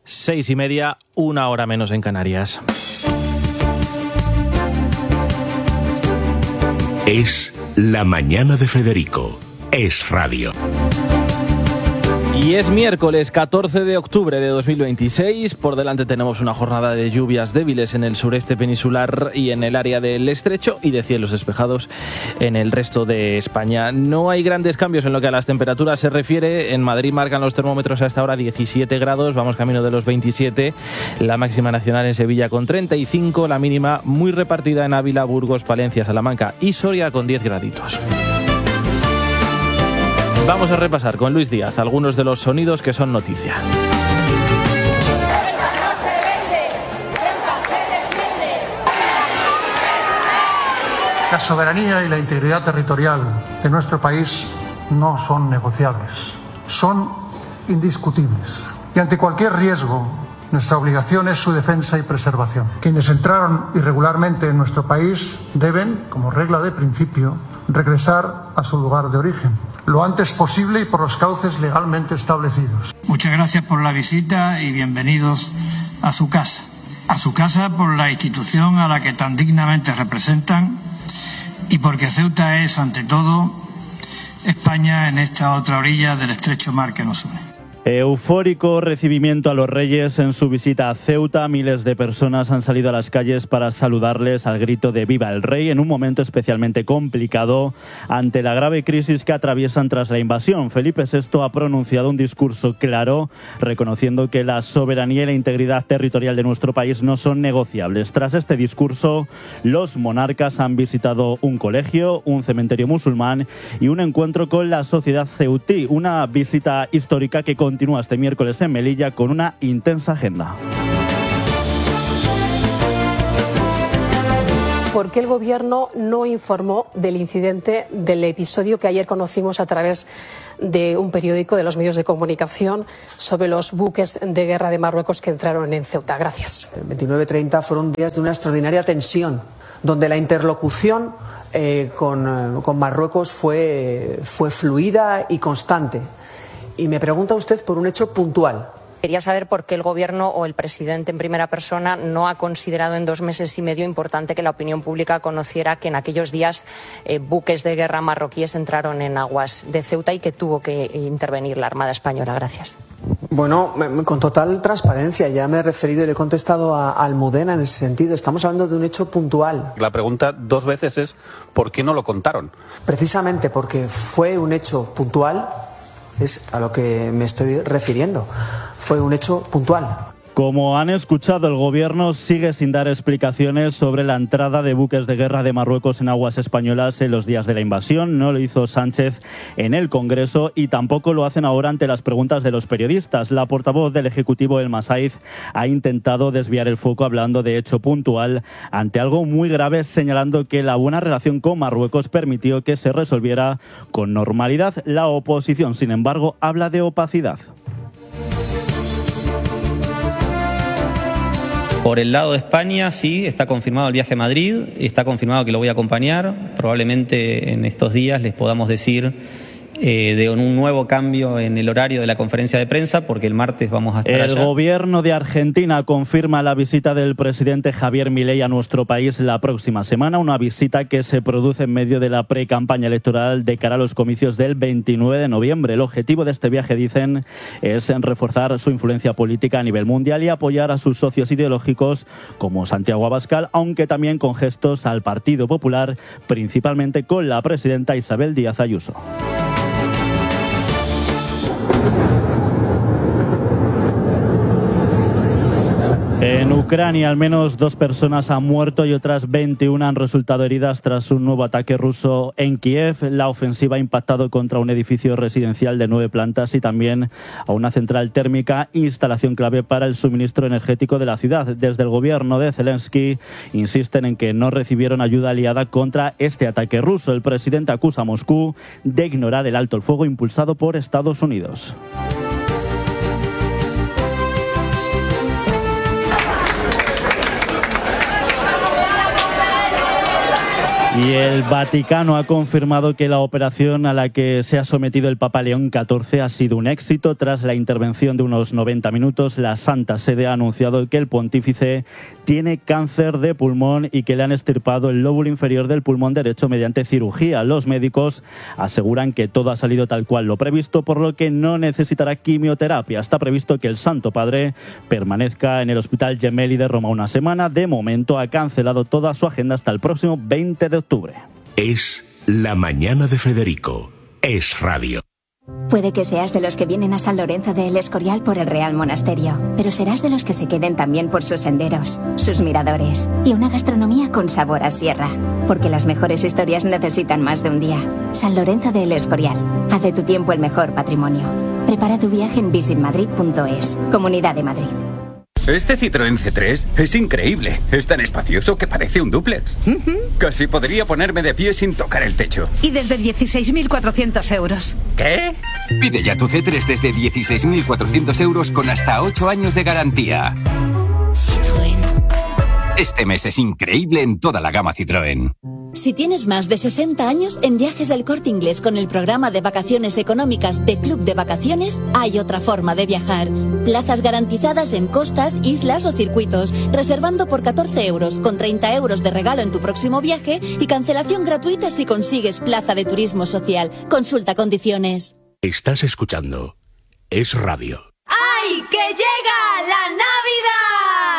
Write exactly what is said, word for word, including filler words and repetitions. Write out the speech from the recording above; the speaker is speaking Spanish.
Seis y media, una hora menos en Canarias. Es La Mañana de Federico. Es radio. Y es miércoles catorce de octubre de dos mil veintiséis. Por delante tenemos una jornada de lluvias débiles en el sureste peninsular y en el área del estrecho, y de cielos despejados en el resto de España. No hay grandes cambios en lo que a las temperaturas se refiere. En Madrid marcan los termómetros a esta hora diecisiete grados, vamos camino de los veintisiete. La máxima nacional en Sevilla con treinta y cinco, la mínima muy repartida en Ávila, Burgos, Palencia, Salamanca y Soria con diez graditos. Vamos a repasar con Luis Díaz algunos de los sonidos que son noticia. La soberanía y la integridad territorial de nuestro país no son negociables, son indiscutibles. Y ante cualquier riesgo, nuestra obligación es su defensa y preservación. Quienes entraron irregularmente en nuestro país deben, como regla de principio, regresar a su lugar de origen lo antes posible y por los cauces legalmente establecidos. Muchas gracias por la visita y bienvenidos a su casa. A su casa por la institución a la que tan dignamente representan y porque Ceuta es, ante todo, España en esta otra orilla del estrecho mar que nos une. Eufórico recibimiento a los Reyes en su visita a Ceuta. Miles de personas han salido a las calles para saludarles al grito de ¡Viva el Rey!, en un momento especialmente complicado ante la grave crisis que atraviesan tras la invasión. Felipe sexto ha pronunciado un discurso claro, reconociendo que la soberanía y la integridad territorial de nuestro país no son negociables. Tras este discurso, los monarcas han visitado un colegio, un cementerio musulmán y un encuentro con la sociedad ceutí. Una visita histórica que continúa este miércoles en Melilla con una intensa agenda. ¿Por qué el Gobierno no informó del incidente, del episodio que ayer conocimos a través de un periódico, de los medios de comunicación, sobre los buques de guerra de Marruecos que entraron en Ceuta? Gracias. El veintinueve treinta fueron días de una extraordinaria tensión, donde la interlocución eh, con, con Marruecos fue, fue fluida y constante. Y me pregunta usted por un hecho puntual. Quería saber por qué el Gobierno o el presidente en primera persona no ha considerado en dos meses y medio importante que la opinión pública conociera que en aquellos días eh, buques de guerra marroquíes entraron en aguas de Ceuta y que tuvo que intervenir la Armada Española. Gracias. Bueno, con total transparencia. Ya me he referido y le he contestado a Almudena en ese sentido. Estamos hablando de un hecho puntual. La pregunta dos veces es ¿por qué no lo contaron? Precisamente porque fue un hecho puntual. Es a lo que me estoy refiriendo. Fue un hecho puntual. Como han escuchado, el Gobierno sigue sin dar explicaciones sobre la entrada de buques de guerra de Marruecos en aguas españolas en los días de la invasión. No lo hizo Sánchez en el Congreso y tampoco lo hacen ahora ante las preguntas de los periodistas. La portavoz del Ejecutivo, Elma Saiz, ha intentado desviar el foco hablando de hecho puntual ante algo muy grave, señalando que la buena relación con Marruecos permitió que se resolviera con normalidad. La oposición, sin embargo, habla de opacidad. Por el lado de España, sí, está confirmado el viaje a Madrid, está confirmado que lo voy a acompañar. Probablemente en estos días les podamos decir eh, de un nuevo cambio en el horario de la conferencia de prensa, porque el martes vamos a estar el allá. El Gobierno de Argentina confirma la visita del presidente Javier Milei a nuestro país la próxima semana, una visita que se produce en medio de la pre-campaña electoral de cara a los comicios del veintinueve de noviembre. El objetivo de este viaje, dicen, es reforzar su influencia política a nivel mundial y apoyar a sus socios ideológicos como Santiago Abascal, aunque también con gestos al Partido Popular, principalmente con la presidenta Isabel Díaz Ayuso. En Ucrania, al menos dos personas han muerto y otras veintiuna han resultado heridas tras un nuevo ataque ruso en Kiev. La ofensiva ha impactado contra un edificio residencial de nueve plantas y también a una central térmica, instalación clave para el suministro energético de la ciudad. Desde el gobierno de Zelensky insisten en que no recibieron ayuda aliada contra este ataque ruso. El presidente acusa a Moscú de ignorar el alto el fuego impulsado por Estados Unidos. Y el Vaticano ha confirmado que la operación a la que se ha sometido el Papa León catorce ha sido un éxito. Tras la intervención de unos noventa minutos, la Santa Sede ha anunciado que el pontífice tiene cáncer de pulmón y que le han extirpado el lóbulo inferior del pulmón derecho mediante cirugía. Los médicos aseguran que todo ha salido tal cual lo previsto, por lo que no necesitará quimioterapia. Está previsto que el Santo Padre permanezca en el Hospital Gemelli de Roma una semana. De momento ha cancelado toda su agenda hasta el próximo veinte de octubre. Es La Mañana de Federico. Es radio. Puede que seas de los que vienen a San Lorenzo de El Escorial por el Real Monasterio, pero serás de los que se queden también por sus senderos, sus miradores y una gastronomía con sabor a sierra. Porque las mejores historias necesitan más de un día. San Lorenzo de El Escorial. Haz de tu tiempo el mejor patrimonio. Prepara tu viaje en visit madrid punto es. Comunidad de Madrid. Este Citroën C tres es increíble. Es tan espacioso que parece un dúplex. Uh-huh. Casi podría ponerme de pie sin tocar el techo. Y desde dieciséis mil cuatrocientos euros. ¿Qué? Pide ya tu C tres desde dieciséis mil cuatrocientos euros con hasta ocho años de garantía. Citroën. Este mes es increíble en toda la gama Citroën. Si tienes más de sesenta años, en Viajes del Corte Inglés con el programa de vacaciones económicas de Club de Vacaciones hay otra forma de viajar. Plazas garantizadas en costas, islas o circuitos, reservando por catorce euros, con treinta euros de regalo en tu próximo viaje y cancelación gratuita si consigues plaza de turismo social. Consulta condiciones. Estás escuchando Es Radio. ¡Ay, que llega la